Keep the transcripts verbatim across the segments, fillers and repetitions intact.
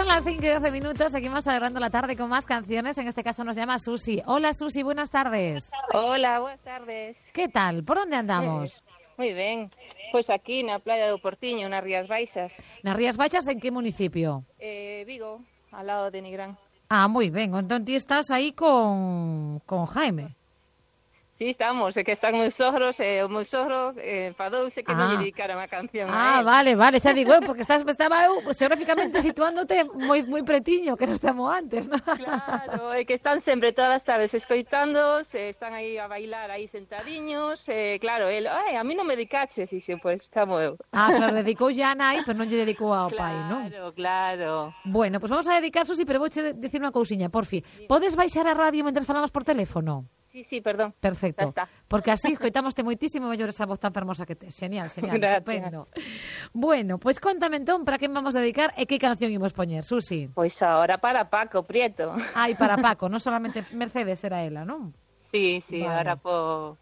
Son las cinco y doce minutos, seguimos celebrando la tarde con más canciones. En este caso nos llama Susi. Hola Susi, buenas tardes. Hola, buenas tardes. ¿Qué tal? ¿Por dónde andamos? Muy bien. Pues aquí na playa do Portiño, nas Rías Baixas. ¿Nas Rías Baixas en qué municipio? Eh, Vigo, al lado de Nigrán. Ah, muy bien. Entonces estás aí con, con Jaime. Sí, estamos, é que están meus sogros, e o meu sogro eh, enfadouse que Ah. non lle dedicaran a canción Ah, a él. vale, vale, xa digo, eu, porque estás, estaba eu geográficamente situándote moi moi pretiño, que non estamos antes, ¿no? Claro, é que están sempre todas as tardes escoitándos, eh, están aí a bailar aí sentadiños, eh, claro, el, ai, a mí non me dedicaches, e xe, pois, estamos eu. Ah, claro, dedicou ya a nai, pero non lle dedicou ao pai, non? Claro, claro. Bueno, pues vamos a dedicar, Susi, pero vou che decir unha cousiña, porfi. Podes baixar a radio mentre falamos por teléfono? Sí, sí, perdón. Perfecto, Ya está. porque así escoitámoste moitísimo mellor esa voz tan fermosa que tes. Genial, genial, Gracias. estupendo. Bueno, pois pues contame entón para quen vamos a dedicar e que canción imos poñer, Susi. Pois ahora para Paco Prieto. Ai, para Paco, non solamente Mercedes era ela, non? Sí, sí, Vale. ahora po...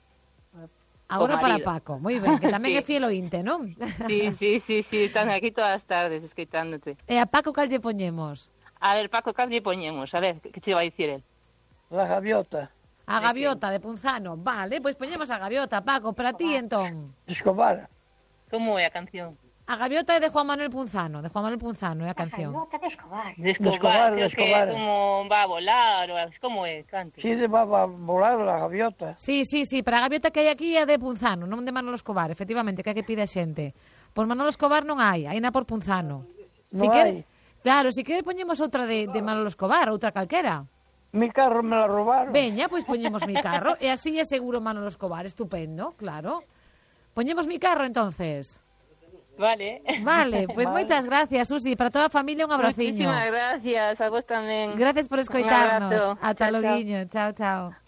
Agora O para marido. Paco, moi ben, que tamén Sí. é fiel ointe, non? Sí, sí, sí, sí, están aquí todas as tardes escoitándote. E a Paco cal lle poñemos? A ver, Paco, cal lle poñemos? A ver, que che vai dicir el? La gaviota. A Gaviota de Punzano. Vale, pois poñemos a Gaviota, Paco, para ti entón. Escobar. Como é a canción? A Gaviota é de Juan Manuel Punzano, de Juan Manuel Punzano é a canción. De Escobar, creo de Escobar. que como va a volar, ou como é, cante. Sí, de va a volar la gaviota. Sí, sí, sí, pero a Gaviota que hai aquí é de Punzano, non de Manolo Escobar, efectivamente, que é que pide a xente. Por Manolo Escobar non hai, hai na por Punzano. Non quere- hai. Claro, si que poñemos outra de, de Manolo Escobar, outra calquera. Mi carro me la robaron. Veña, pois poñemos mi carro, e así é seguro Manolo Escobar, estupendo, claro. Poñemos mi carro, entonces. Vale. Vale, pois Vale. moitas gracias, Susi, para toda a familia un abraciño. Muchísimas gracias, a vos tamén. Gracias por Un escoitarnos. abrazo. Ata Chao, chao. loguiño, chao, chao.